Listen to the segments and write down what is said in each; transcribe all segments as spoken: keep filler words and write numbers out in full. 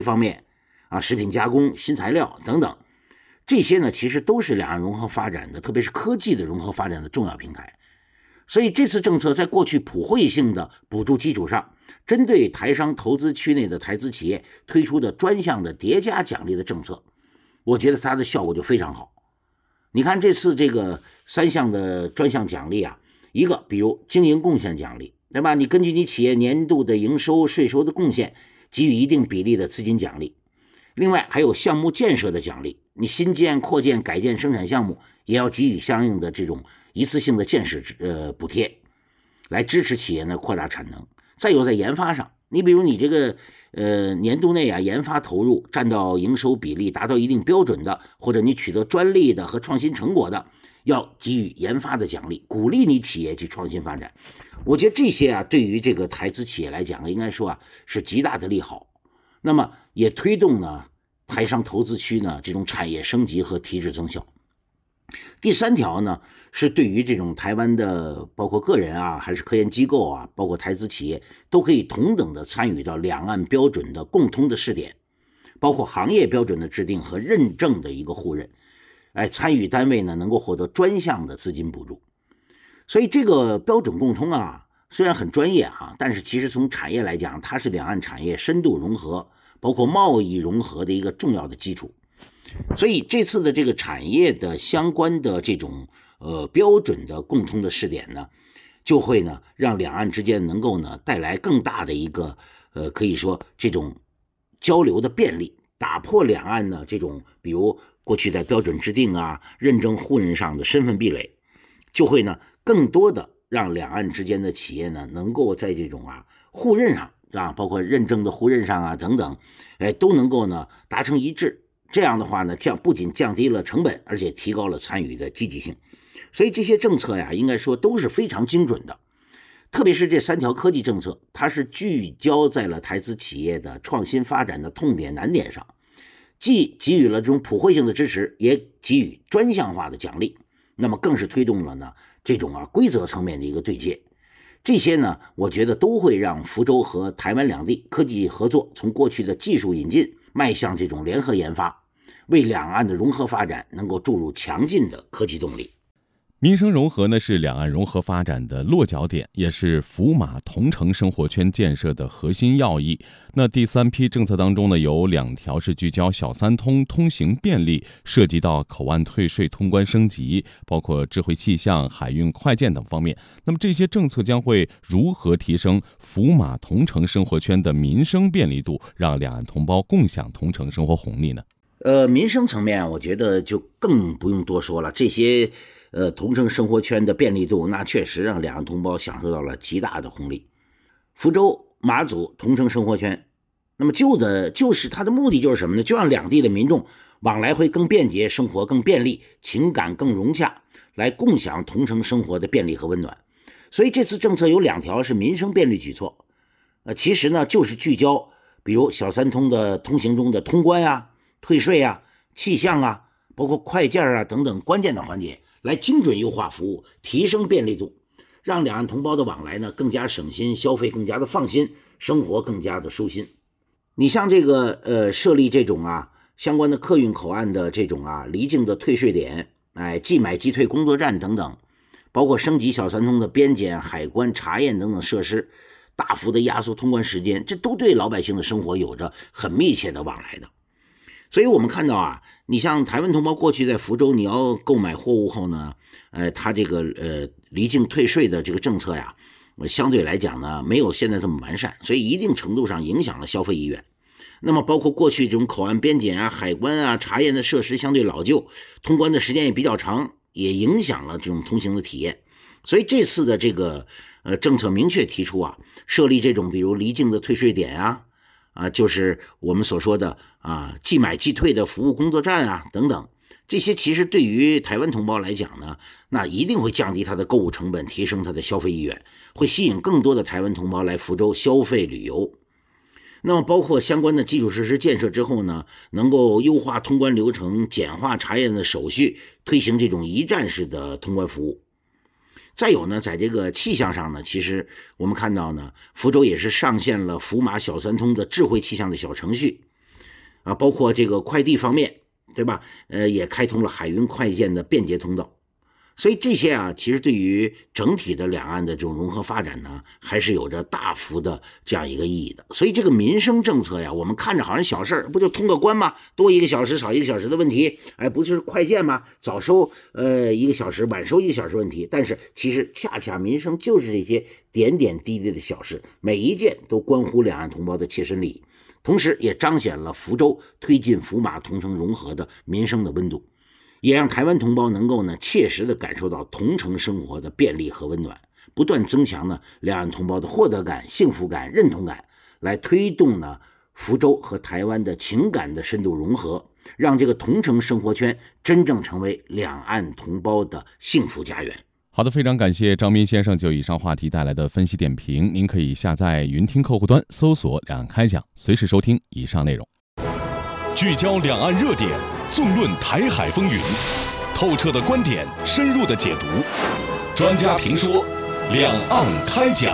方面啊，食品加工、新材料等等，这些呢其实都是两岸融合发展的，特别是科技的融合发展的重要平台。所以这次政策在过去普惠性的补助基础上，针对台商投资区内的台资企业推出的专项的叠加奖励的政策，我觉得它的效果就非常好。你看这次这个三项的专项奖励啊，一个比如经营贡献奖励，对吧？你根据你企业年度的营收、税收的贡献，给予一定比例的资金奖励。另外还有项目建设的奖励，你新建、扩建、改建生产项目也要给予相应的这种一次性的建设呃补贴，来支持企业呢扩大产能。再有在研发上，你比如你这个呃年度内啊研发投入占到营收比例达到一定标准的，或者你取得专利的和创新成果的，要给予研发的奖励，鼓励你企业去创新发展。我觉得这些啊对于这个台资企业来讲，应该说啊是极大的利好。那么也推动呢台商投资区呢这种产业升级和提质增效。第三条呢是对于这种台湾的包括个人啊还是科研机构啊，包括台资企业都可以同等的参与到两岸标准的共通的试点，包括行业标准的制定和认证的一个互认，哎，参与单位呢能够获得专项的资金补助。所以这个标准共通啊虽然很专业啊，但是其实从产业来讲，它是两岸产业深度融合包括贸易融合的一个重要的基础。所以这次的这个产业的相关的这种呃标准的共通的试点呢，就会呢让两岸之间能够呢带来更大的一个呃可以说这种交流的便利，打破两岸呢这种比如过去在标准制定啊、认证互认上的身份壁垒，就会呢更多的让两岸之间的企业呢能够在这种啊互认上啊，包括认证的互认上啊等等，哎，都能够呢达成一致。这样的话呢，降不仅降低了成本，而且提高了参与的积极性。所以这些政策呀，应该说都是非常精准的。特别是这三条科技政策，它是聚焦在了台资企业的创新发展的痛点难点上，既给予了这种普惠性的支持，也给予专项化的奖励。那么更是推动了呢这种啊规则层面的一个对接。这些呢，我觉得都会让福州和台湾两地科技合作从过去的技术引进迈向这种联合研发，为两岸的融合发展能够注入强劲的科技动力。 民生融合呢是两岸融合发展的落脚点，也是福马同城生活圈建设的核心要义。那第三批政策当中呢，有两条是聚焦小三通通行便利，涉及到口岸退税通关升级，包括智慧气象、海运快件等方面。那么这些政策将会如何提升福马同城生活圈的民生便利度，让两岸同胞共享同城生活红利呢？ 呃，民生层面，我觉得就更不用多说了。这些呃同城生活圈的便利度，那确实让两岸同胞享受到了极大的红利。福州、马祖同城生活圈，那么就的就是它的目的就是什么呢？就让两地的民众往来会更便捷，生活更便利，情感更融洽，来共享同城生活的便利和温暖。所以这次政策有两条是民生便利举措，呃，其实呢就是聚焦，比如小三通的通行中的通关啊、退税啊、气象啊，包括快件啊等等关键的环节，来精准优化服务，提升便利度，让两岸同胞的往来呢更加省心，消费更加的放心，生活更加的舒心。你像这个呃设立这种啊相关的客运口岸的这种啊离境的退税点，哎，即买即退工作站等等，包括升级小三通的边检、海关、查验等等设施，大幅的压缩通关时间，这都对老百姓的生活有着很密切的往来的。所以我们看到啊，你像台湾同胞过去在福州，你要购买货物后呢，呃，他这个呃离境退税的这个政策呀，相对来讲呢，没有现在这么完善，所以一定程度上影响了消费意愿。那么包括过去这种口岸边检啊、海关啊、查验的设施相对老旧，通关的时间也比较长，也影响了这种通行的体验。所以这次的这个呃政策明确提出啊，设立这种比如离境的退税点啊。啊，就是我们所说的啊，即买即退的服务工作站啊，等等，这些其实对于台湾同胞来讲呢，那一定会降低他的购物成本，提升他的消费意愿，会吸引更多的台湾同胞来福州消费旅游。那么包括相关的基础设施建设之后呢，能够优化通关流程，简化查验的手续，推行这种一站式的通关服务。再有呢，在这个气象上呢，其实我们看到呢，福州也是上线了福马小三通的智慧气象的小程序， 啊，包括这个快递方面，对吧？呃，也开通了海运快件的便捷通道。所以这些啊，其实对于整体的两岸的这种融合发展呢，还是有着大幅的这样一个意义的。所以这个民生政策呀，我们看着好像小事儿，不就通个关吗？多一个小时少一个小时的问题，哎，不就是快件吗？早收呃一个小时，晚收一个小时问题。但是其实恰恰民生就是这些点点滴滴的小事，每一件都关乎两岸同胞的切身利益，同时也彰显了福州推进福马同城融合的民生的温度。也让台湾同胞能够呢切实的感受到同城生活的便利和温暖，不断增强呢两岸同胞的获得感、幸福感、认同感，来推动呢福州和台湾的情感的深度融合，让这个同城生活圈真正成为两岸同胞的幸福家园。 好的，非常感谢张斌先生就以上话题带来的分析点评。您可以下载云听客户端，搜索两岸开讲，随时收听以上内容。 聚焦两岸热点，纵论台海风云，透彻的观点，深入的解读，专家评说，两岸开讲。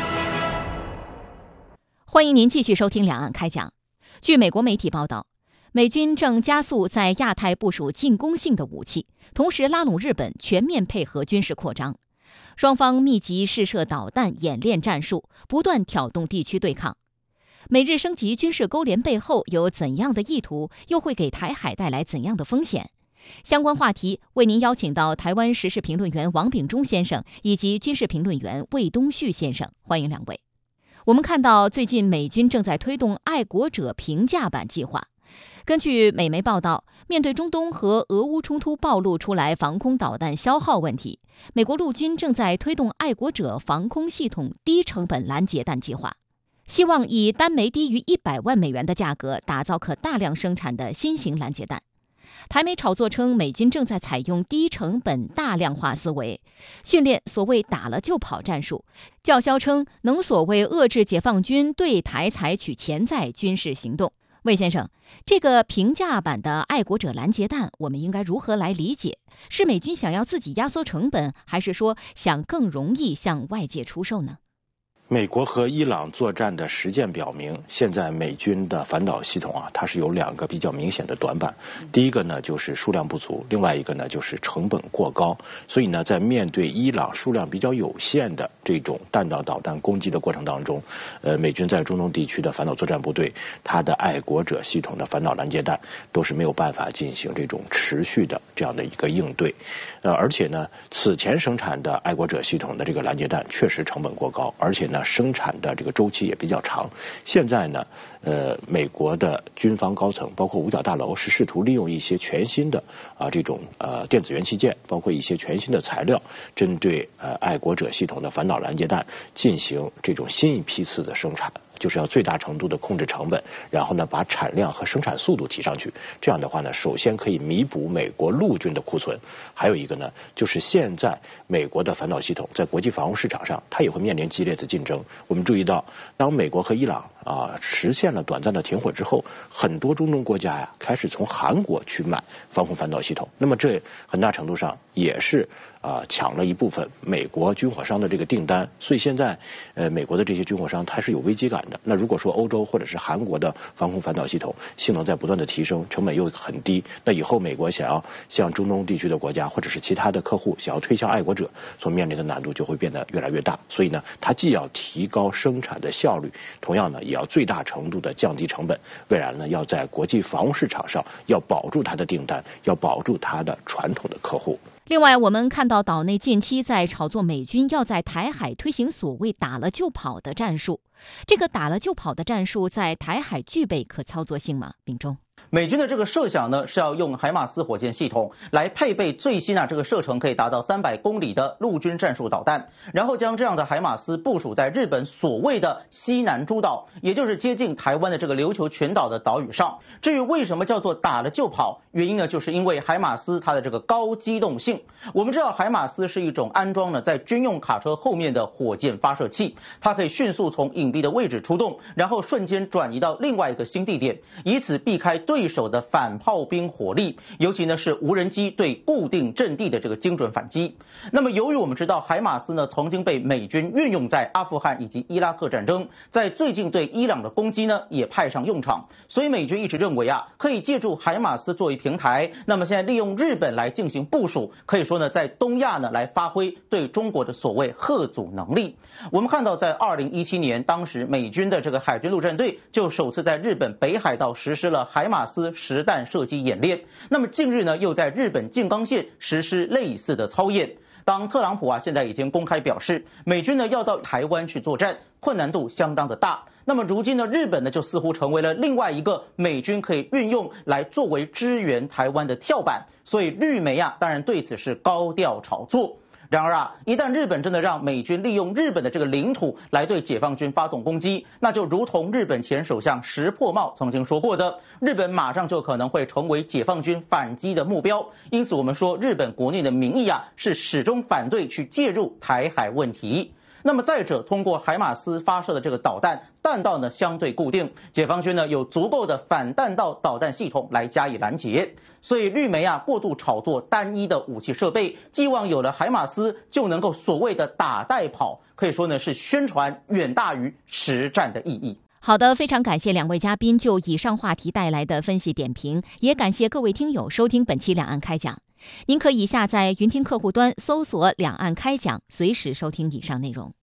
欢迎您继续收听两岸开讲。据美国媒体报道，美军正加速在亚太部署进攻性的武器，同时拉拢日本全面配合军事扩张。双方密集试射导弹演练战术，不断挑动地区对抗。美日升级军事勾连背后有怎样的意图，又会给台海带来怎样的风险？相关话题为您邀请到台湾时事评论员王炳忠先生以及军事评论员魏东旭先生，欢迎两位。我们看到最近美军正在推动爱国者评价版计划。根据美媒报道，面对中东和俄乌冲突暴露出来防空导弹消耗问题，美国陆军正在推动爱国者防空系统低成本拦截弹计划，希望以单枚低于一百万美元的价格打造可大量生产的新型拦截弹。台媒炒作称，美军正在采用低成本大量化思维，训练所谓打了就跑战术，叫嚣称能所谓遏制解放军对台采取潜在军事行动。魏先生，这个平价版的爱国者拦截弹，我们应该如何来理解？是美军想要自己压缩成本，还是说想更容易向外界出售呢？ 美国和伊朗作战的实践表明，现在美军的反导系统啊，它是有两个比较明显的短板。第一个呢就是数量不足，另外一个呢就是成本过高。所以呢，在面对伊朗数量比较有限的这种弹道导弹攻击的过程当中，呃，美军在中东地区的反导作战部队，它的爱国者系统的反导拦截弹都是没有办法进行这种持续的这样的一个应对。呃，而且呢，此前生产的爱国者系统的这个拦截弹确实成本过高，而且呢，生产的这个周期也比较长。现在呢，呃，美国的军方高层，包括五角大楼，是试图利用一些全新的啊这种呃电子元器件，包括一些全新的材料，针对呃爱国者系统的反导拦截弹进行这种新一批次的生产。就是要最大程度的控制成本，然后呢把产量和生产速度提上去。这样的话呢，首先可以弥补美国陆军的库存，还有一个呢，就是现在美国的反导系统在国际防务市场上，它也会面临激烈的竞争。我们注意到，当美国和伊朗啊实现了短暂的停火之后，很多中东国家呀开始从韩国去买防空反导系统，那么这很大程度上也是啊抢了一部分美国军火商的这个订单。所以现在呃美国的这些军火商它是有危机感的。那如果说欧洲或者是韩国的防空反导系统性能在不断的提升，成本又很低，那以后美国想要向中东地区的国家或者是其他的客户想要推销爱国者，所面临的难度就会变得越来越大。所以呢，它既要提高生产的效率，同样呢也要最大程度的降低成本。未来呢，要在国际防务市场上要保住它的订单，要保住它的传统的客户。 另外，我们看到岛内近期在炒作美军要在台海推行所谓打了就跑的战术，这个打了就跑的战术在台海具备可操作性吗？秉忠。 美军的这个设想呢，是要用海马斯火箭系统来配备最新啊这个射程可以达到三百公里的陆军战术导弹，然后将这样的海马斯部署在日本所谓的西南诸岛，也就是接近台湾的这个琉球群岛的岛屿上。至于为什么叫做打了就跑，原因呢，就是因为海马斯它的这个高机动性。我们知道海马斯是一种安装呢在军用卡车后面的火箭发射器，它可以迅速从隐蔽的位置出动，然后瞬间转移到另外一个新地点，以此避开对对手的反炮兵火力，尤其呢是无人机对固定阵地的这个精准反击。那么由于我们知道海马斯呢曾经被美军运用在阿富汗以及伊拉克战争，在最近对伊朗的攻击呢也派上用场，所以美军一直认为啊可以借助海马斯作为平台，那么现在利用日本来进行部署，可以说呢在东亚呢来发挥对中国的所谓吓阻能力。我们看到在二零一七年，当时美军的这个海军陆战队就首次在日本北海道实施了海马斯实弹射击演练，那么近日呢又在日本静冈县实施类似的操演。当特朗普啊现在已经公开表示，美军呢要到台湾去作战，困难度相当的大。那么如今呢，日本呢就似乎成为了另外一个美军可以运用来作为支援台湾的跳板，所以绿媒啊当然对此是高调炒作。然而啊，一旦日本真的让美军利用日本的这个领土来对解放军发动攻击，那就如同日本前首相石破茂曾经说过的，日本马上就可能会成为解放军反击的目标。因此我们说，日本国内的民意啊是始终反对去介入台海问题。那么再者，通过海马斯发射的这个导弹，弹道呢相对固定，解放军呢有足够的反弹道导弹系统来加以拦截。所以绿媒啊过度炒作单一的武器设备，寄望有了海马斯就能够所谓的打带跑，可以说呢是宣传远大于实战的意义。 好的，非常感谢两位嘉宾就以上话题带来的分析点评，也感谢各位听友收听本期两岸开讲。您可以下载云听客户端搜索两岸开讲，随时收听以上内容。